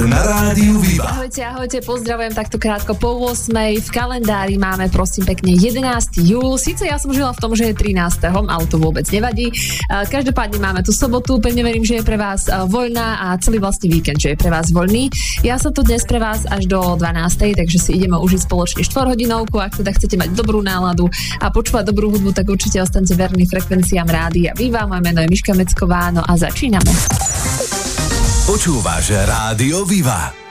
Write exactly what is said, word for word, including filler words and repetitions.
na Rádiu Viva. Ahojte, ahojte, pozdravujem takto krátko po ôsmej. V kalendári máme, prosím pekne, jedenásteho júla. Síce ja som žila v tom, že je trinásteho ale to vôbec nevadí. Každopádne máme tu sobotu, pevne verím, že je pre vás voľná a celý vlastný víkend, že je pre vás voľný. Ja som tu dnes pre vás až do dvanástej, takže si ideme užiť spoločne štvorhodinovku. Ak teda chcete mať dobrú náladu a počúvať dobrú hudbu, tak určite ostaňte verní frekvenciám Rádia Viva. Moje meno je Miška Mecková, no a začíname. Počúvaš Rádio Viva.